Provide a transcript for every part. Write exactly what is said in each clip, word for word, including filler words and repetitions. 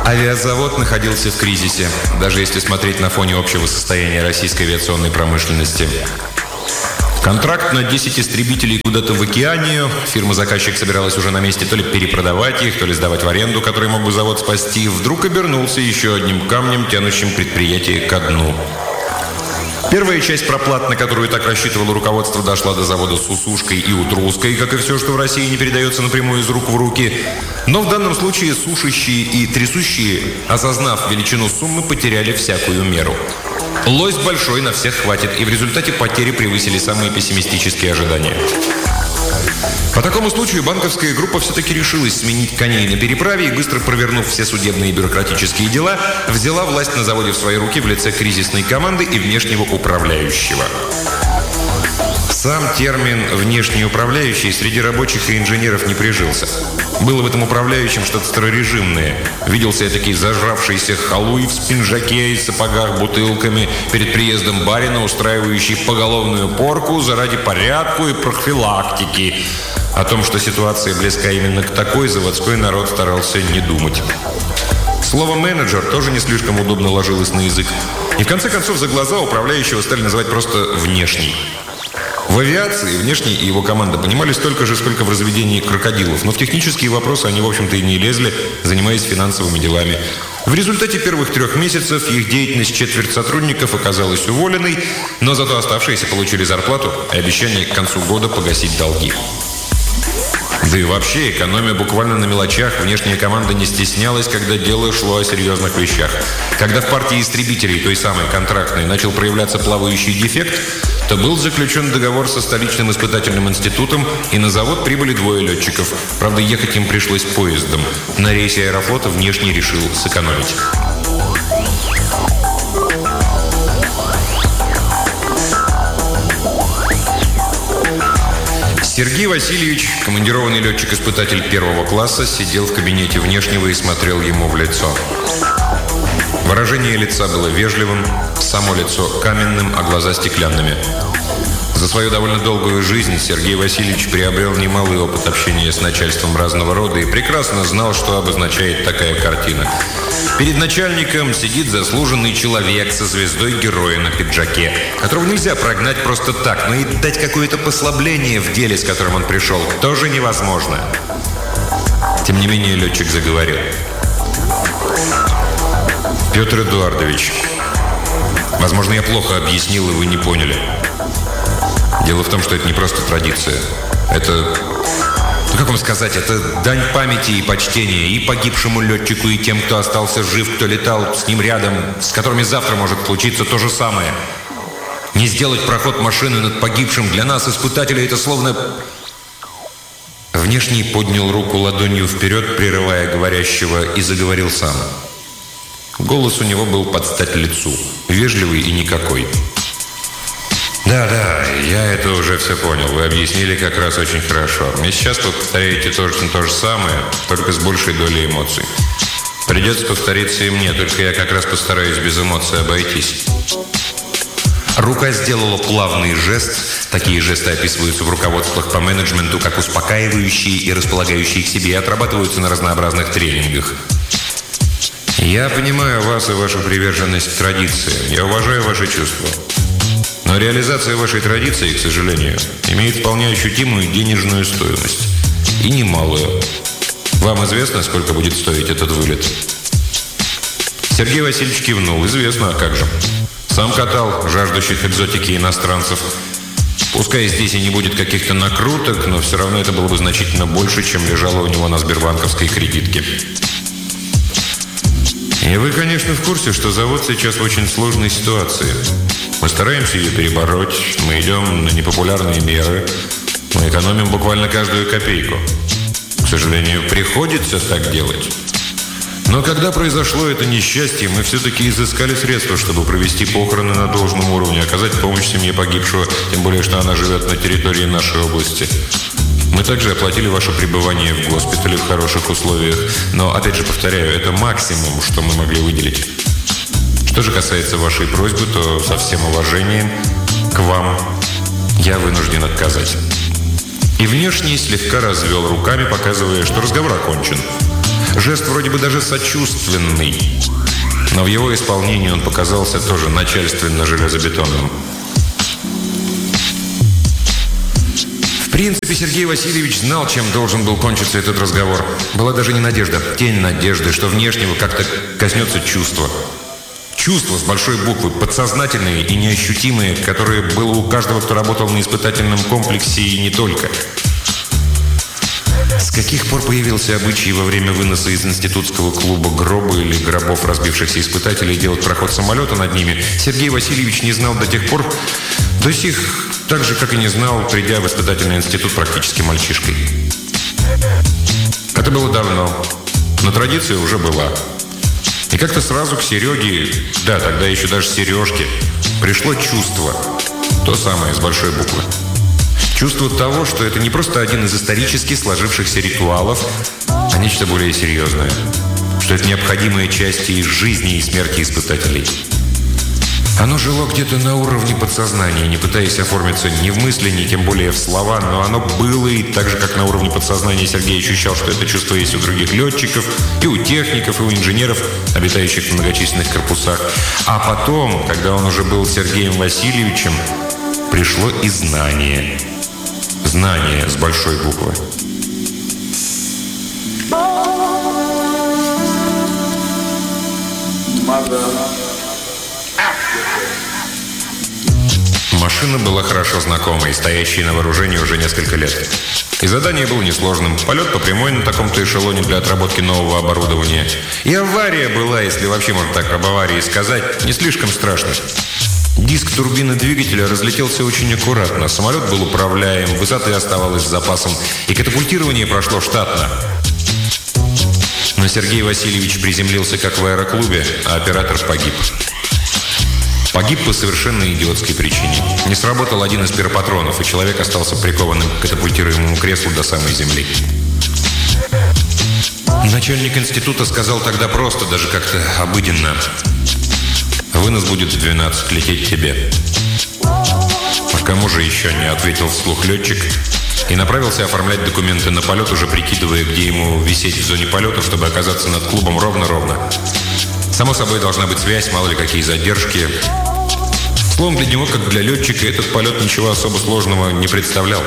Авиазавод находился в кризисе, даже если смотреть на фоне общего состояния российской авиационной промышленности. Контракт на десять истребителей куда-то в Океанию. Фирма-заказчик собиралась уже на месте то ли перепродавать их, то ли сдавать в аренду, который мог бы завод спасти. Вдруг обернулся еще одним камнем, тянущим предприятие ко дну. Первая часть проплат, на которую так рассчитывало руководство, дошла до завода с Усушкой и Утрусской, как и все, что в России не передается напрямую из рук в руки. Но в данном случае сушащие и трясущие, осознав величину суммы, потеряли всякую меру. Лось большой, на всех хватит, и в результате потери превысили самые пессимистические ожидания. По такому случаю банковская группа все-таки решилась сменить коней на переправе и, быстро провернув все судебные и бюрократические дела, взяла власть на заводе в свои руки в лице кризисной команды и внешнего управляющего. Сам термин «внешний управляющий» среди рабочих и инженеров не прижился. Было в этом управляющем что-то старорежимное. Виделся я такой зажравшийся халуй в спинжаке и сапогах бутылками перед приездом барина, устраивающий поголовную порку заради порядку и профилактики. О том, что ситуация близка именно к такой, заводской народ старался не думать. Слово «менеджер» тоже не слишком удобно ложилось на язык. И в конце концов за глаза управляющего стали называть просто «внешний». В авиации внешний и его команда понимали столько же, сколько в разведении крокодилов, но в технические вопросы они, в общем-то, и не лезли, занимаясь финансовыми делами. В результате первых трех месяцев их деятельность четверть сотрудников оказалась уволенной, но зато оставшиеся получили зарплату и обещание к концу года погасить долги. Да и вообще, экономия буквально на мелочах, внешняя команда не стеснялась, когда дело шло о серьезных вещах. Когда в партии истребителей, той самой контрактной, начал проявляться плавающий дефект, то был заключен договор со столичным испытательным институтом, и на завод прибыли двое летчиков. Правда, ехать им пришлось поездом. На рейсе Аэрофлота внешний решил сэкономить. Сергей Васильевич, командированный летчик-испытатель первого класса, сидел в кабинете внешнего и смотрел ему в лицо. Выражение лица было вежливым, само лицо каменным, а глаза стеклянными. За свою довольно долгую жизнь Сергей Васильевич приобрел немалый опыт общения с начальством разного рода и прекрасно знал, что обозначает такая картина. Перед начальником сидит заслуженный человек со звездой героя на пиджаке, которого нельзя прогнать просто так, но и дать какое-то послабление в деле, с которым он пришел, тоже невозможно. Тем не менее, летчик заговорил. Петр Эдуардович, возможно, я плохо объяснил, и вы не поняли. Дело в том, что это не просто традиция. Это, ну как вам сказать, это дань памяти и почтения и погибшему летчику, и тем, кто остался жив, кто летал с ним рядом, с которыми завтра может случиться то же самое. Не сделать проход машины над погибшим для нас, испытателей, это словно... Внешний поднял руку ладонью вперед, прерывая говорящего, и заговорил сам. Голос у него был под стать лицу, вежливый и никакой. Да-да, я это уже все понял. Вы объяснили как раз очень хорошо. И сейчас вы повторяете точно то же самое, только с большей долей эмоций. Придется повториться и мне, только я как раз постараюсь без эмоций обойтись. Рука сделала плавный жест. Такие жесты описываются в руководствах по менеджменту как успокаивающие и располагающие к себе, и отрабатываются на разнообразных тренингах. Я понимаю вас и вашу приверженность к традиции. Я уважаю ваши чувства. Но реализация вашей традиции, к сожалению, имеет вполне ощутимую денежную стоимость. И немалую. Вам известно, сколько будет стоить этот вылет? Сергей Васильевич кивнул. Известно, а как же. Сам катал жаждущих экзотики иностранцев. Пускай здесь и не будет каких-то накруток, но все равно это было бы значительно больше, чем лежало у него на сбербанковской кредитке. И вы, конечно, в курсе, что завод сейчас в очень сложной ситуации. Мы стараемся ее перебороть, мы идем на непопулярные меры, мы экономим буквально каждую копейку. К сожалению, приходится так делать. Но когда произошло это несчастье, мы все-таки изыскали средства, чтобы провести похороны на должном уровне, оказать помощь семье погибшего, тем более, что она живет на территории нашей области. Мы также оплатили ваше пребывание в госпитале в хороших условиях, но, опять же, повторяю, это максимум, что мы могли выделить. Что же касается вашей просьбы, то со всем уважением к вам я вынужден отказать. И внешний слегка развел руками, показывая, что разговор окончен. Жест вроде бы даже сочувственный, но в его исполнении он показался тоже начальственно-железобетонным. В принципе, Сергей Васильевич знал, чем должен был кончиться этот разговор. Была даже не надежда, тень надежды, что внешнего как-то коснется чувства. Чувства с большой буквы, подсознательные и неощутимые, которые было у каждого, кто работал на испытательном комплексе и не только. С каких пор появился обычай во время выноса из институтского клуба гроба или гробов разбившихся испытателей делать проход самолета над ними, Сергей Васильевич не знал до тех пор, до сих, так же, как и не знал, придя в испытательный институт практически мальчишкой. Это было давно, но традиция уже была. И как-то сразу к Сереге, да, тогда еще даже Сережке, пришло чувство, то самое с большой буквы. Чувство того, что это не просто один из исторически сложившихся ритуалов, а нечто более серьезное. Что это необходимая часть и жизни, и смерти испытателей. Оно жило где-то на уровне подсознания, не пытаясь оформиться ни в мысли, ни тем более в слова, но оно было, и так же, как на уровне подсознания Сергей ощущал, что это чувство есть у других летчиков, и у техников, и у инженеров, обитающих в многочисленных корпусах. А потом, когда он уже был Сергеем Васильевичем, пришло и знание. Знание с большой буквы. Машина была хорошо знакомой, стоящей на вооружении уже несколько лет. И задание было несложным. Полет по прямой на таком-то эшелоне для отработки нового оборудования. И авария была, если вообще можно так об аварии сказать, не слишком страшной. Диск турбины двигателя разлетелся очень аккуратно. Самолет был управляем, высоты оставалось с запасом, и катапультирование прошло штатно. Но Сергей Васильевич приземлился как в аэроклубе, а оператор погиб. Погиб по совершенно идиотской причине. Не сработал один из пиропатронов, и человек остался прикованным к катапультируемому креслу до самой земли. Начальник института сказал тогда просто, даже как-то обыденно: «Вынос будет в двенадцать, лететь тебе». «А кому же еще?» — не ответил вслух летчик и направился оформлять документы на полет, уже прикидывая, где ему висеть в зоне полета, чтобы оказаться над клубом ровно-ровно. Само собой, должна быть связь, мало ли какие задержки. Словом, для него, как для летчика, этот полет ничего особо сложного не представлял.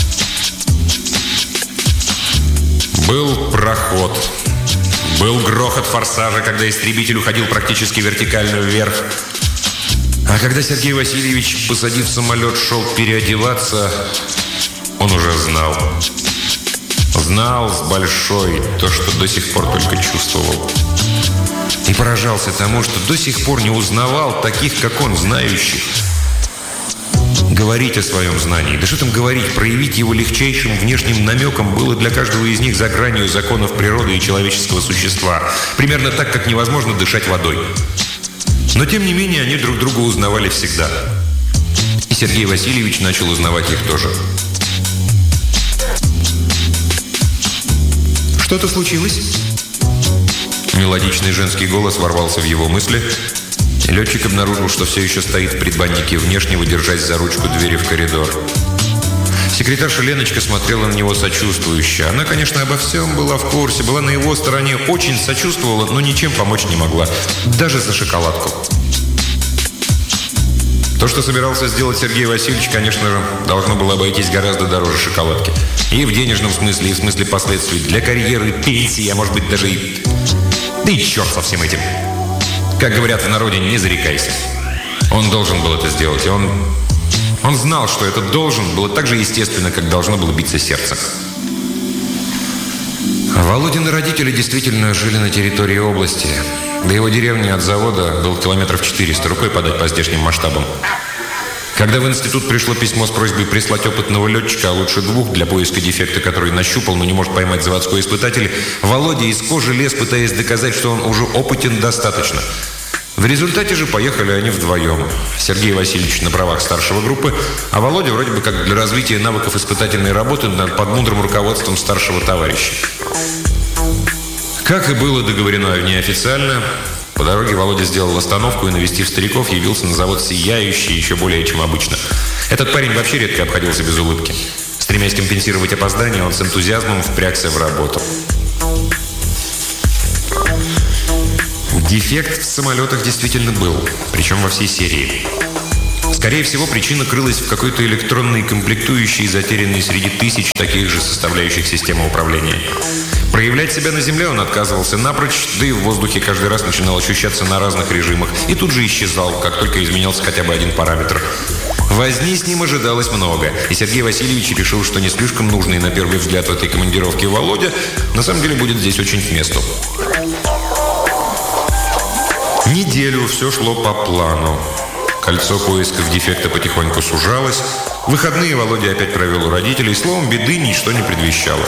Был проход. Был грохот форсажа, когда истребитель уходил практически вертикально вверх. А когда Сергей Васильевич, посадив самолет, шел переодеваться, он уже знал. Знал с большой то, что до сих пор только чувствовал. И поражался тому, что до сих пор не узнавал таких, как он, знающих. Говорить о своем знании, да что там говорить, проявить его легчайшим внешним намеком было для каждого из них за гранью законов природы и человеческого существа. Примерно так, как невозможно дышать водой. Но, тем не менее, они друг друга узнавали всегда. И Сергей Васильевич начал узнавать их тоже. «Что-то случилось?» Мелодичный женский голос ворвался в его мысли. Летчик обнаружил, что все еще стоит в предбаннике внешнего, держась за ручку двери в коридор. Секретарша Леночка смотрела на него сочувствующе. Она, конечно, обо всем была в курсе, была на его стороне, очень сочувствовала, но ничем помочь не могла. Даже за шоколадку. То, что собирался сделать Сергей Васильевич, конечно же, должно было обойтись гораздо дороже шоколадки. И в денежном смысле, и в смысле последствий для карьеры, пенсии, а может быть даже и... Да и черт со всем этим. Как говорят в народе, не зарекайся. Он должен был это сделать, и он... Он знал, что это должен было так же естественно, как должно было биться сердце. Володины родители действительно жили на территории области. До его деревни от завода был километров четыреста, рукой подать по здешним масштабам. Когда в институт пришло письмо с просьбой прислать опытного летчика, а лучше двух, для поиска дефекта, который нащупал, но не может поймать заводской испытатель, Володя из кожи лез, пытаясь доказать, что он уже опытен достаточно. В результате же поехали они вдвоем. Сергей Васильевич на правах старшего группы, а Володя вроде бы как для развития навыков испытательной работы под мудрым руководством старшего товарища. Как и было договорено неофициально, по дороге Володя сделал остановку и, навестив стариков, явился на завод сияющий еще более, чем обычно. Этот парень вообще редко обходился без улыбки. Стремясь компенсировать опоздание, он с энтузиазмом впрягся в работу. Дефект в самолетах действительно был, причем во всей серии. Скорее всего, причина крылась в какой-то электронной комплектующей, затерянной среди тысяч таких же составляющих системы управления. Проявлять себя на земле он отказывался напрочь, да и в воздухе каждый раз начинал ощущаться на разных режимах и тут же исчезал, как только изменялся хотя бы один параметр. Возни с ним ожидалось много, и Сергей Васильевич решил, что не слишком нужный на первый взгляд в этой командировке Володя на самом деле будет здесь очень к месту. Неделю все шло по плану. Кольцо поисков дефекта потихоньку сужалось. В выходные Володя опять провел у родителей. Словом, беды ничто не предвещало.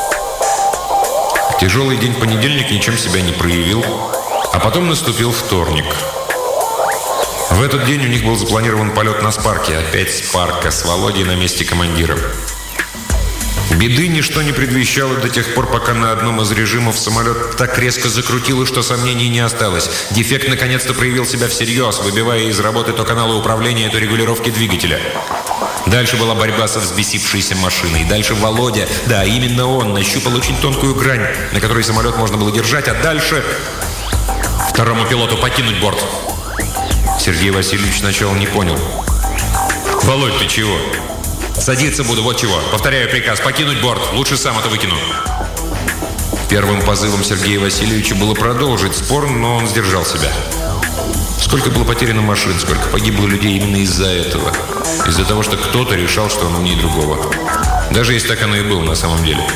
Тяжелый день понедельник ничем себя не проявил. А потом наступил вторник. В этот день у них был запланирован полет на Спарке. Опять Спарка с Володей на месте командира. Беды ничто не предвещало до тех пор, пока на одном из режимов самолет так резко закрутило, что сомнений не осталось. Дефект наконец-то проявил себя всерьез, выбивая из работы то каналы управления, то регулировки двигателя. Дальше была борьба со взбесившейся машиной. Дальше Володя, да, именно он, нащупал очень тонкую грань, на которой самолет можно было держать, а дальше второму пилоту покинуть борт. Сергей Васильевич сначала не понял. «Володь, ты чего?» «Садиться буду, вот чего. Повторяю приказ, покинуть борт. Лучше сам это выкину». Первым позывом Сергея Васильевича было продолжить спор, но он сдержал себя. Сколько было потеряно машин, сколько погибло людей именно из-за этого. Из-за того, что кто-то решал, что он умнее другого. Даже если так оно и было на самом деле.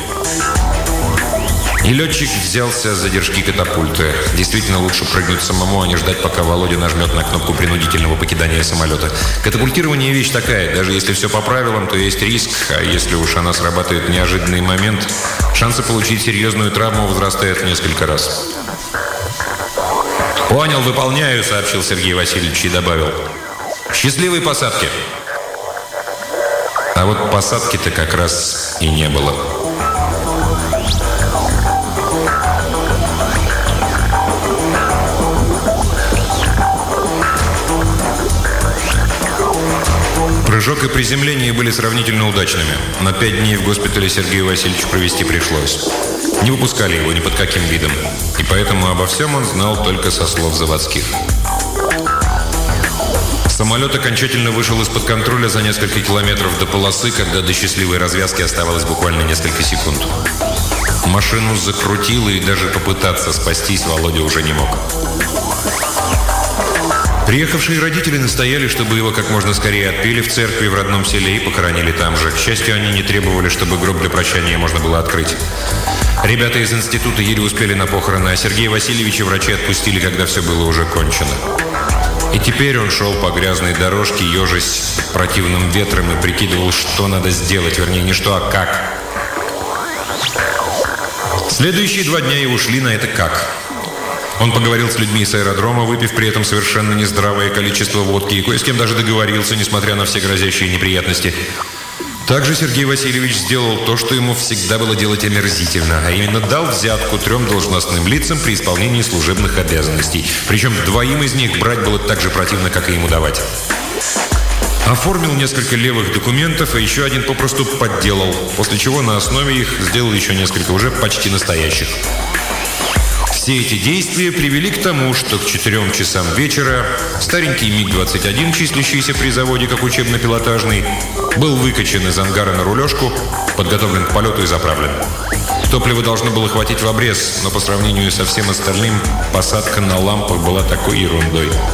И летчик взялся за держки катапульты. Действительно, лучше прыгнуть самому, а не ждать, пока Володя нажмет на кнопку принудительного покидания самолета. Катапультирование вещь такая. Даже если все по правилам, то есть риск. А если уж она срабатывает в неожиданный момент, шансы получить серьезную травму возрастают в несколько раз. «Понял, выполняю», — сообщил Сергей Васильевич и добавил. «Счастливой посадки». А вот посадки-то как раз и не было. Прыжок и приземление были сравнительно удачными. На пять дней в госпитале Сергею Васильевичу провести пришлось. Не выпускали его ни под каким видом. И поэтому обо всем он знал только со слов заводских. Самолет окончательно вышел из-под контроля за несколько километров до полосы, когда до счастливой развязки оставалось буквально несколько секунд. Машину закрутило, и даже попытаться спастись Володя уже не мог. Приехавшие родители настояли, чтобы его как можно скорее отпели в церкви в родном селе и похоронили там же. К счастью, они не требовали, чтобы гроб для прощания можно было открыть. Ребята из института еле успели на похороны, а Сергея Васильевича врачи отпустили, когда все было уже кончено. И теперь он шел по грязной дорожке, ежась под противным ветром, и прикидывал, что надо сделать, вернее, не что, а как. Следующие два дня и ушли на это «как». Он поговорил с людьми с аэродрома, выпив при этом совершенно нездравое количество водки, и кое с кем даже договорился, несмотря на все грозящие неприятности. Также Сергей Васильевич сделал то, что ему всегда было делать омерзительно, а именно дал взятку трем должностным лицам при исполнении служебных обязанностей. Причем двоим из них брать было так же противно, как и ему давать. Оформил несколько левых документов, а еще один попросту подделал, после чего на основе их сделал еще несколько уже почти настоящих. Все эти действия привели к тому, что к четырем часам вечера старенький МиГ двадцать один, числящийся при заводе как учебно-пилотажный, был выкачан из ангара на рулежку, подготовлен к полету и заправлен. Топлива должно было хватить в обрез, но по сравнению со всем остальным посадка на лампах была такой ерундой.